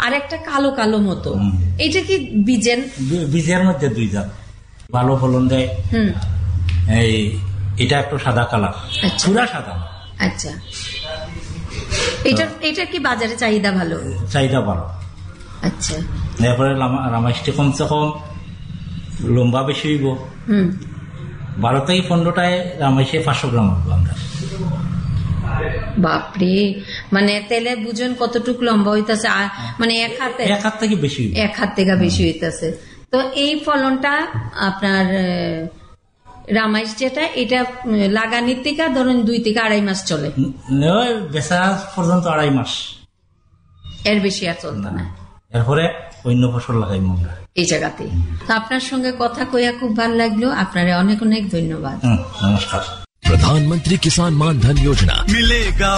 আর একটা কালো কালো মতো, এটা কি বীজের মধ্যে 2 জাত ভালো ফলন দেয়। এই এটা একটু সাদা কালার, পুরা সাদা। আচ্ছা, এটা কি বাজারে চাহিদা ভালো? চাহিদা ভালো। আচ্ছা, এরপরে রামাইশটি কমসে কম লম্বা বেশি হইব। 12 থেকে 15টায় রামাইশে 500 গ্রাম হইব আমরা। বাপরে, মানে তেলে বুঝুন কতটুকু লম্বা হইতেছে, মানে এক হাত থেকে বেশি হইতেছে। তো এই ফলনটা আপনার রামাইশ যেটা, এটা লাগানির থেকে ধরুন 2 থেকে 2.5 মাস চলে, বেচা পর্যন্ত 2.5 মাস, এর বেশি আর চলতো না। এরপরে অন্য ফসল লাগাই আমরা এই জায়গাতে। আপনার সঙ্গে কথা কইয়া খুব ভালো লাগলো, আপনারে অনেক অনেক ধন্যবাদ। নমস্কার। प्रधानमंत्री किसान मान धन योजना मिलेगा